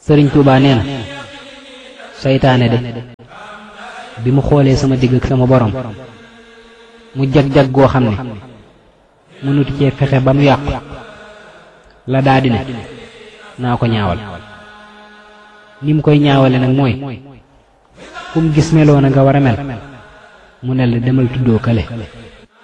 sëriñ Tuubaa nee na saytaane de bi mu xoolee sama digg ak sama borom mu jag-jag goo xam ne mënutu cee fexe ba mu yàqu la daa di ne naa ko ñaawal ni mu koy ñaawale nag mooy kum gis meloo na nga war a mel mu ne la demal tuddoo kale